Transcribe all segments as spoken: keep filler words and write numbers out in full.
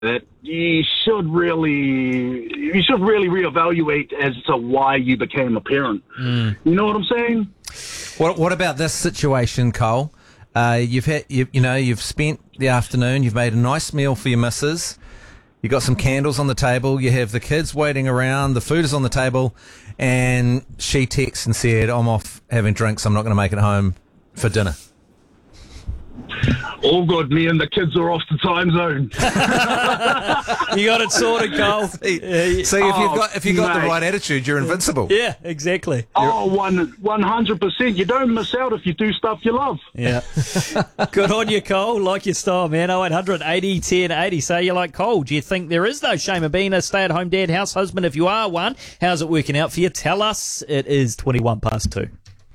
that you should really you should really reevaluate as to why you became a parent. Mm. You know what I'm saying? What What about this situation, Cole? Uh, you've had you, you know you've spent the afternoon. You've made a nice meal for your missus. You got some candles on the table. You have the kids waiting around. The food is on the table, and she texts and said, "I'm off having drinks. I'm not going to make it home for dinner." All good. Me and the kids are off the time zone. You got it sorted, Cole. See, see if Oh, you've got if you got mate. the right attitude, you're invincible. Yeah, exactly. Oh, one one hundred percent. You don't miss out if you do stuff you love. Yeah. Good on you, Cole. Like your style, man. oh eight hundred eighty ten eighty. Say you like Cole. Do you think there is no shame of being a stay-at-home dad, house husband? If you are one, how's it working out for you? Tell us. It is twenty-one past two.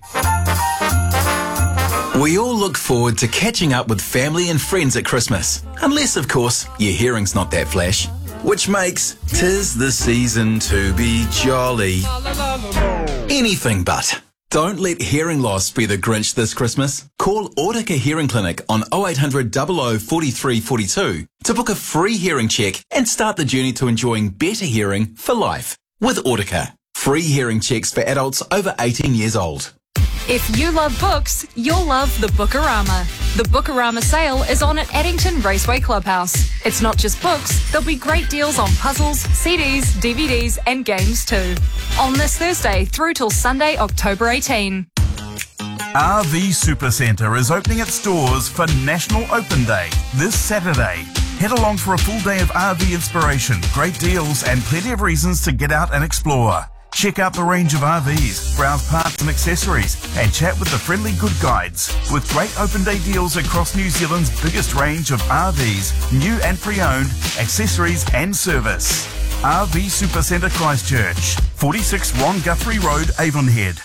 We all look forward to catching up with family and friends at Christmas. Unless, of course, your hearing's not that flash. Which makes "'tis the season to be jolly" anything but. Don't let hearing loss be the Grinch this Christmas. Call Audica Hearing Clinic on oh eight hundred, double oh, forty-three forty-two to book a free hearing check and start the journey to enjoying better hearing for life. With Audica, free hearing checks for adults over eighteen years old. If you love books, you'll love the Bookarama. The Bookarama sale is on at Addington Raceway Clubhouse. It's not just books, there'll be great deals on puzzles, C Ds, D V Ds and games too. On this Thursday through till Sunday, October eighteenth. R V Supercentre is opening its doors for National Open Day this Saturday. Head along for a full day of R V inspiration, great deals and plenty of reasons to get out and explore. Check out the range of R Vs, browse parts and accessories, and chat with the friendly good guides. With great open day deals across New Zealand's biggest range of R Vs, new and pre-owned, accessories and service. R V Supercentre Christchurch, forty-six Ron Guthrie Road, Avonhead.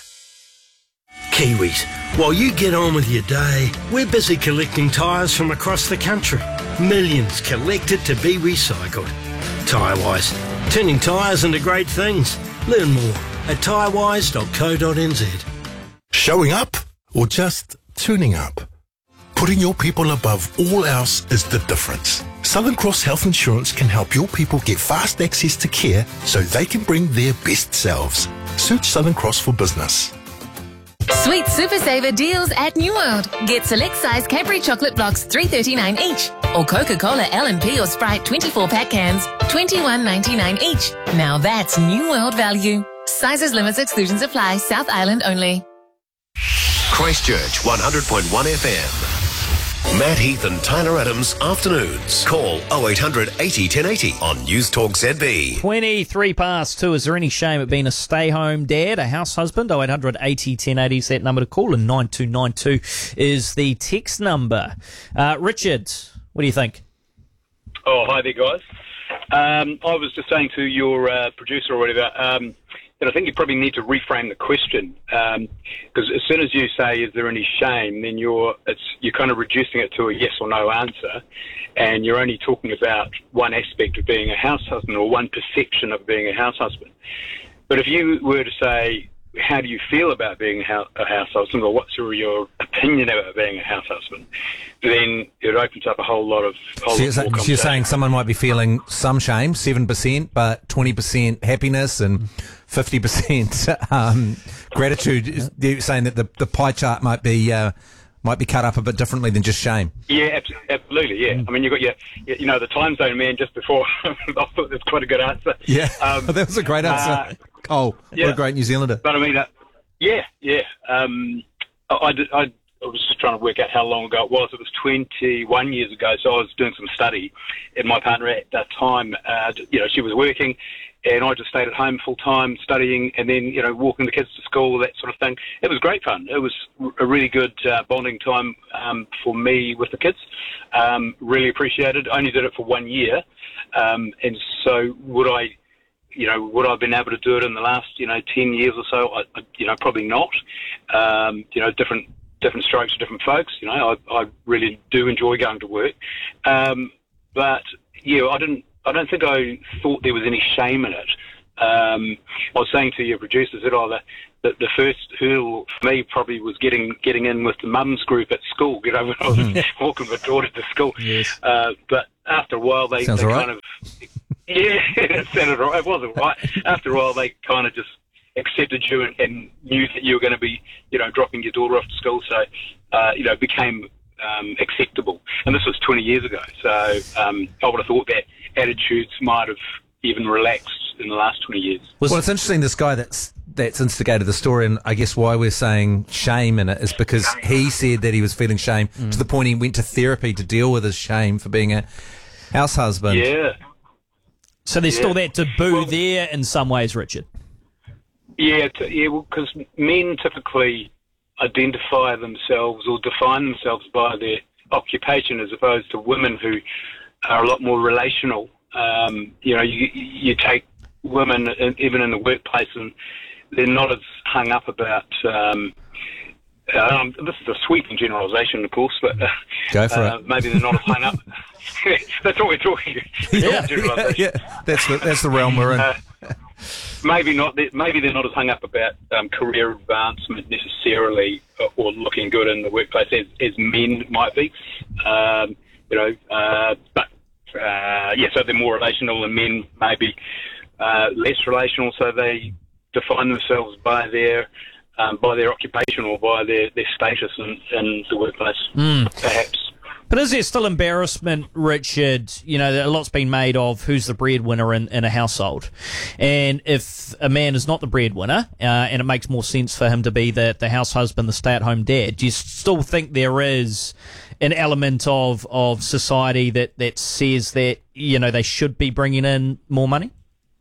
Kiwis, while you get on with your day, we're busy collecting tyres from across the country. Millions collected to be recycled. Tyrewise, turning tyres into great things. Learn more at tyrewise dot co dot n z. Showing up or just tuning up? Putting your people above all else is the difference. Southern Cross Health Insurance can help your people get fast access to care so they can bring their best selves. Search Southern Cross for business. Sweet Super Saver deals at New World. Get select size Cadbury chocolate blocks, three thirty-nine each, or Coca-Cola L and P or Sprite twenty-four pack cans, twenty-one ninety-nine each. Now that's New World value. Sizes, limits, exclusions apply. South Island only. Christchurch one hundred point one F M. Matt Heath and Tyler Adams afternoons. Call oh eight hundred eighty ten eighty on News Talk Z B. twenty-three past two. Is there any shame at being a stay-home dad, a house husband? oh eight hundred eighty ten eighty is that number to call, and nine two nine two is the text number. Uh, Richard, what do you think? Oh, hi there, guys. Um, I was just saying to your uh, producer or whatever, um, that I think you probably need to reframe the question, because um, as soon as you say, is there any shame, then you're it's you're kind of reducing it to a yes or no answer, and you're only talking about one aspect of being a house husband or one perception of being a house husband. But if you were to say, how do you feel about being a house, a house husband, or what's your, your opinion about being a house husband, then it opens up a whole lot of whole So lot you're, more so you're saying conversation. someone might be feeling some shame, seven percent, but twenty percent happiness and fifty percent um, gratitude. You're saying that the, the pie chart might be uh, might be cut up a bit differently than just shame. Yeah, abs- absolutely, yeah. I mean, you've got your, your, you know, the time zone man just before. I thought that's quite a good answer. Yeah, Um, that was a great answer. uh, Cole, yeah. what a great New Zealander. But I mean, uh, yeah, yeah. Um, I, I, did- I, I was just trying to work out how long ago it was. It was twenty-one years ago, so I was doing some study. And my partner at that time, uh, you know, she was working, and I just stayed at home full time studying, and then, you know, walking the kids to school, that sort of thing. It was great fun. It was a really good uh, bonding time um, for me with the kids. Um, really appreciated. I only did it for one year, um, and so would I, you know, would I have been able to do it in the last, you know, ten years or so? I, I, you know, probably not. Um, you know, different different strokes for different folks. You know, I, I really do enjoy going to work, um, but yeah, I didn't. I don't think I thought there was any shame in it. Um, I was saying to your producers that, oh, the, the, the first hurdle for me probably was getting getting in with the mums group at school, you know, when I was walking my daughter to school. Yes. Uh, but after a while, they, Sounds they all right. kind of... Yeah, it sounded right. It wasn't right. After a while, they kind of just accepted you and, and knew that you were going to be, you know, dropping your daughter off to school. So, uh, you know, it became um, acceptable. And this was twenty years ago. So um, I would have thought that attitudes might have even relaxed in the last twenty years. Well, it's interesting, this guy that's that's instigated the story, and I guess why we're saying shame in it is because he said that he was feeling shame mm. to the point he went to therapy to deal with his shame for being a house husband. Yeah. So there's Yeah. still that taboo Well- there in some ways, Richard. Yeah, t- yeah, because men typically identify themselves or define themselves by their occupation, as opposed to women who are a lot more relational. Um, you know, you, you take women in, even in the workplace, and they're not as hung up about. Um, um, this is a sweeping generalisation, of course, but uh, Go for uh, it. maybe they're not as hung up. That's what we're talking. Yeah, Generalisation. yeah, yeah. That's the that's the realm we're in. Uh, maybe not. Maybe they're not as hung up about um, career advancement necessarily, or, or looking good in the workplace as, as men might be. Um, you know, uh, but uh, yeah, so they're more relational, and men maybe uh, less relational. So they define themselves by their um, by their occupation or by their, their status in, in the workplace, perhaps. But is there still embarrassment, Richard? You know, a lot's been made of who's the breadwinner in, in a household. And if a man is not the breadwinner, uh, and it makes more sense for him to be the, the house husband, the stay-at-home dad, do you still think there is an element of, of society that, that says that, you know, they should be bringing in more money?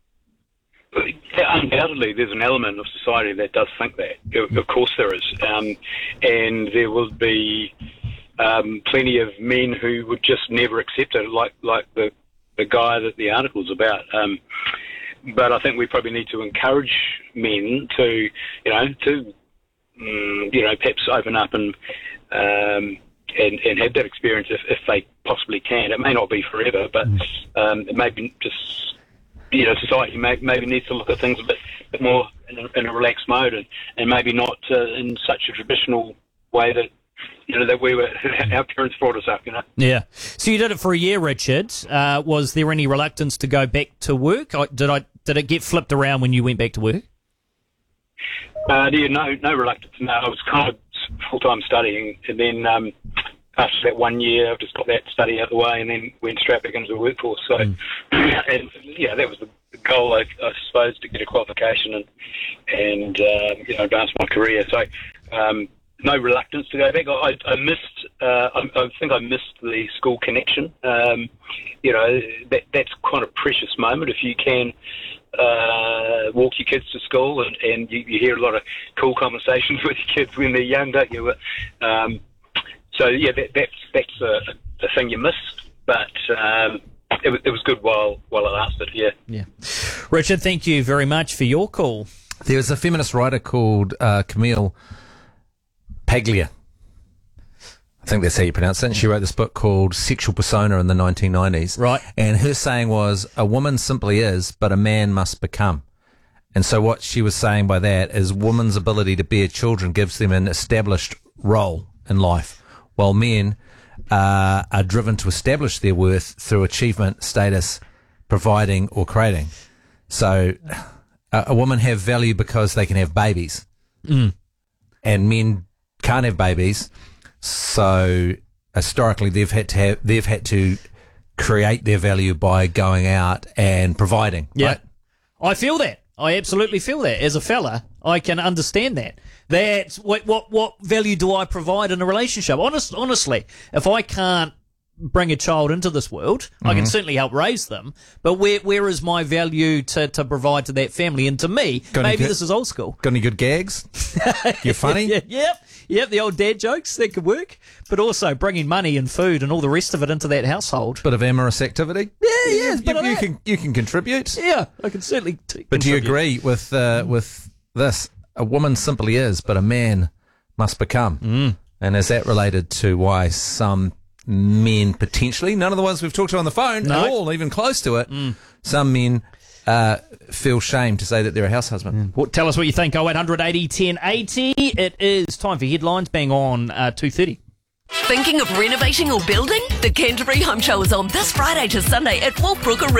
Yeah, undoubtedly, there's an element of society that does think that. Of of course there is. Um, and there will be... Um, plenty of men who would just never accept it, like like the the guy that the article's about. Um, but I think we probably need to encourage men to, you know, to mm, you know, perhaps open up and um, and, and have that experience if, if they possibly can. It may not be forever, but um, it may be just, you know, society may, maybe needs to look at things a bit, bit more in a, in a relaxed mode, and, and maybe not uh, in such a traditional way that, you know, that we were, our parents brought us up, you know. Yeah. So you did it for a year, Richard. Uh, was there any reluctance to go back to work? I- Did I did it get flipped around when you went back to work? Uh, yeah, no, no reluctance. No, I was kind of full-time studying, and then um, after that one year, I just got that study out of the way, and then went straight back into the workforce. So, mm. and yeah, that was the goal, I, I suppose, to get a qualification and and uh, you know, advance my career. So. Um, No reluctance to go back. I, I missed. Uh, I, I think I missed the school connection. Um, you know, that that's quite a precious moment if you can uh, walk your kids to school, and, and you, you hear a lot of cool conversations with your kids when they're young, don't you? Um, so yeah, that, that's that's a, a thing you miss, but um, it, was- it was good while while it lasted. Yeah. Yeah. Richard, thank you very much for your call. There was a feminist writer called uh, Camille Paglia. I think that's how you pronounce it. And she wrote this book called Sexual Persona in the nineteen nineties. Right. And her saying was, a woman simply is, but a man must become. And so what she was saying by that is women's ability to bear children gives them an established role in life, while men uh, are driven to establish their worth through achievement, status, providing, or creating. So a, a woman have value because they can have babies. Mm. And men can't have babies, so historically they've had to have, they've had to create their value by going out and providing. Yeah. Right? I feel that. I absolutely feel that. As a fella, I can understand that. That's what what what value do I provide in a relationship? Honest, honestly, if I can't bring a child into this world, mm-hmm. I can certainly help raise them. But where where is my value to, to provide to that family and to me? Got Maybe good, this is old school. Got any good gags? You're funny? yeah, yep, yep. The old dad jokes that could work, but also bringing money and food and all the rest of it into that household. Bit of amorous activity. Yeah, yeah. You, But you, you can you can contribute. Yeah, I can certainly. T- But do you contribute. agree with uh, with this? A woman simply is, but a man must become. Mm. And is that related to why some men potentially, none of the ones we've talked to on the phone No. at all, even close to it, Mm. some men uh, feel shame to say that they're a house husband. Well, tell us what you think. oh eight hundred eighty ten eighty. It is time for headlines. Bang on uh, two thirty. Thinking of renovating or building? The Canterbury Home Show is on this Friday to Sunday at Walbrook Arena.